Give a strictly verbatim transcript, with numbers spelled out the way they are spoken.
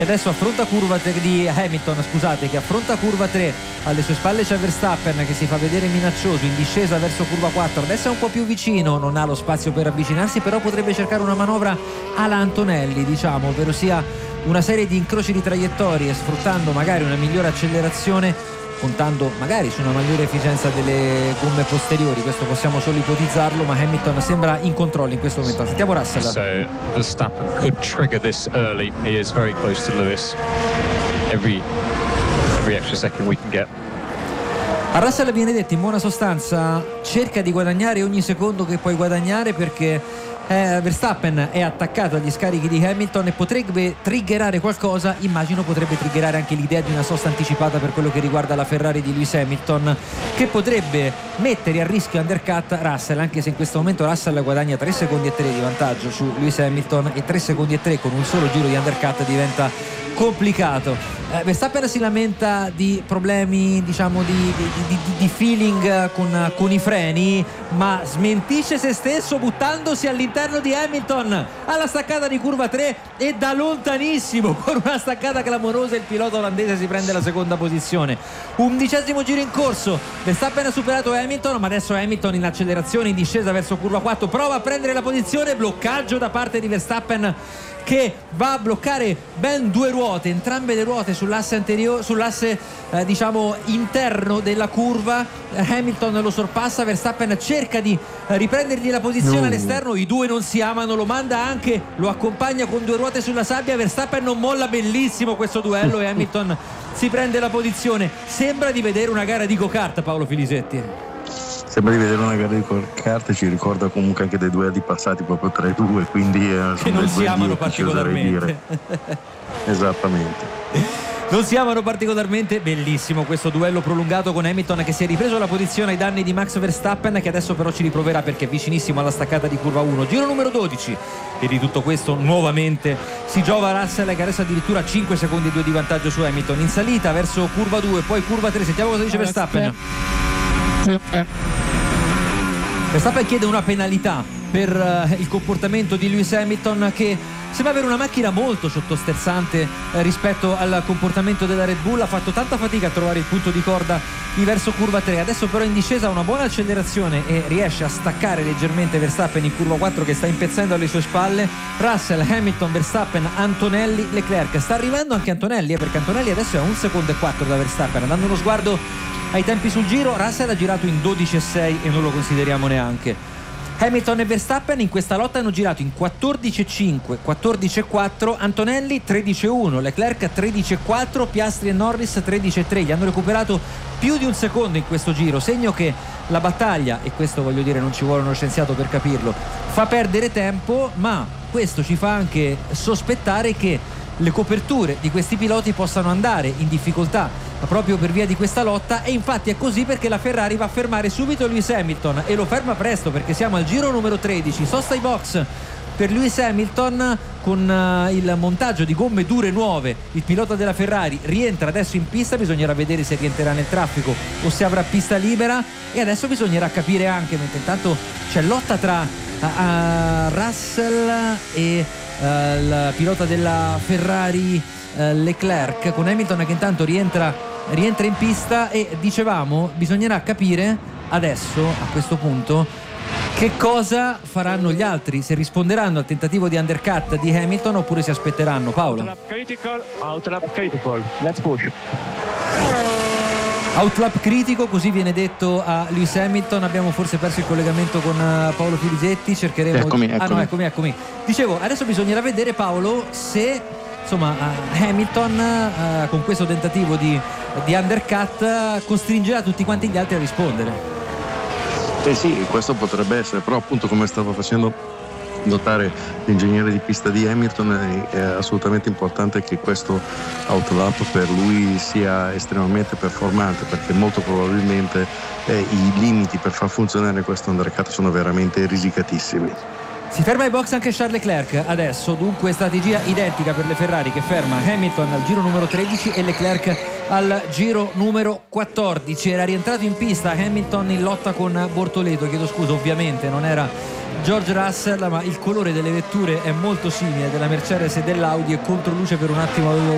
Adesso affronta curva tre di Hamilton, scusate, che affronta curva tre, alle sue spalle c'è Verstappen che si fa vedere minaccioso in discesa verso curva quattro, adesso è un po' più vicino, non ha lo spazio per avvicinarsi, però potrebbe cercare una manovra alla Antonelli, diciamo, ovvero sia una serie di incroci di traiettorie, sfruttando magari una migliore accelerazione, puntando magari su una maggiore efficienza delle gomme posteriori. Questo possiamo solo ipotizzarlo, ma Hamilton sembra in controllo in questo momento. Sentiamo Russell. So Verstappen could trigger this early. He is very close to Lewis. Every every extra second we can get. A Russell viene detto in buona sostanza: cerca di guadagnare ogni secondo che puoi guadagnare, perché Eh, Verstappen è attaccato agli scarichi di Hamilton e potrebbe triggerare qualcosa. Immagino potrebbe triggerare anche l'idea di una sosta anticipata per quello che riguarda la Ferrari di Lewis Hamilton, che potrebbe mettere a rischio undercut Russell, anche se in questo momento Russell guadagna tre secondi e tre di vantaggio su Lewis Hamilton, e tre secondi e tre con un solo giro di undercut diventa complicato. eh, Verstappen si lamenta di problemi, diciamo, di, di, di, di feeling con, con i freni, ma smentisce se stesso buttandosi all'interno di Hamilton alla staccata di curva tre, e da lontanissimo, con una staccata clamorosa, il pilota olandese si prende la seconda posizione. Undicesimo giro in corso, Verstappen ha superato Hamilton, ma adesso Hamilton in accelerazione in discesa verso curva quattro prova a prendere la posizione, bloccaggio da parte di Verstappen che va a bloccare ben due ruote, entrambe le ruote sull'asse anteriore, sull'asse eh, diciamo interno della curva. Hamilton lo sorpassa, Verstappen cerca di eh, riprendergli la posizione no. all'esterno, i due non si amano, lo manda anche, lo accompagna con due ruote sulla sabbia, Verstappen non molla, bellissimo questo duello e Hamilton si prende la posizione. Sembra di vedere una gara di go-kart, Paolo Filisetti. Sembra di vedere una gara di go-kart, ci ricorda comunque anche dei duelli passati proprio tra i due, quindi eh, che non si amano particolarmente. Esattamente. Non si amano particolarmente. Bellissimo questo duello prolungato con Hamilton che si è ripreso la posizione ai danni di Max Verstappen, che adesso però ci riproverà perché è vicinissimo alla staccata di curva uno, giro numero dodici, e di tutto questo nuovamente si giova Russell, che adesso addirittura cinque secondi e due di vantaggio su Hamilton in salita verso curva due, poi curva tre. Sentiamo cosa dice Verstappen. Verstappen chiede una penalità per uh, il comportamento di Lewis Hamilton, che sembra avere una macchina molto sottosterzante eh, rispetto al comportamento della Red Bull. Ha fatto tanta fatica a trovare il punto di corda di verso curva tre, adesso però in discesa ha una buona accelerazione e riesce a staccare leggermente Verstappen in curva quattro, che sta impezzendo alle sue spalle. Russell, Hamilton, Verstappen, Antonelli, Leclerc. Sta arrivando anche Antonelli, eh, perché Antonelli adesso è a un secondo e quattro da Verstappen. Dando uno sguardo ai tempi sul giro, Russell ha girato in dodici e sei e non lo consideriamo neanche. Hamilton e Verstappen in questa lotta hanno girato in quattordici e cinque, quattordici e quattro, Antonelli tredici e uno, Leclerc tredici e quattro, Piastri e Norris tredici e tre. Gli hanno recuperato più di un secondo in questo giro, segno che la battaglia, e questo voglio dire non ci vuole uno scienziato per capirlo, fa perdere tempo, ma questo ci fa anche sospettare che le coperture di questi piloti possano andare in difficoltà proprio per via di questa lotta, e infatti è così perché la Ferrari va a fermare subito Lewis Hamilton, e lo ferma presto perché siamo al giro numero tredici, sosta ai box per Lewis Hamilton con uh, il montaggio di gomme dure nuove. Il pilota della Ferrari rientra adesso in pista, bisognerà vedere se rientrerà nel traffico o se avrà pista libera, e adesso bisognerà capire anche, mentre intanto c'è lotta tra uh, uh, Russell e uh, il pilota della Ferrari uh, Leclerc, con Hamilton che intanto rientra rientra in pista, e dicevamo bisognerà capire adesso a questo punto che cosa faranno gli altri, se risponderanno al tentativo di undercut di Hamilton oppure si aspetteranno. Paolo. Outlap critical, outlap critical, let's push. Outlap critico, così viene detto a Lewis Hamilton. Abbiamo forse perso il collegamento con uh, Paolo Filisetti, cercheremo eccomi, di... eccomi. Ah no, eccomi, eccomi. Dicevo, adesso bisognerà vedere, Paolo, se insomma uh, Hamilton uh, con questo tentativo di, di undercut uh, costringerà tutti quanti gli altri a rispondere. Eh sì, questo potrebbe essere, però appunto come stava facendo notare l'ingegnere di pista di Hamilton, è, è assolutamente importante che questo outlap per lui sia estremamente performante, perché molto probabilmente eh, i limiti per far funzionare questo undercut sono veramente risicatissimi. Si ferma ai box anche Charles Leclerc adesso, dunque strategia identica per le Ferrari, che ferma Hamilton al giro numero tredici e Leclerc al giro numero quattordici. Era rientrato in pista Hamilton in lotta con Bortoleto, chiedo scusa, ovviamente non era George Russell, ma il colore delle vetture è molto simile, della Mercedes e dell'Audi, e contro luce per un attimo avevo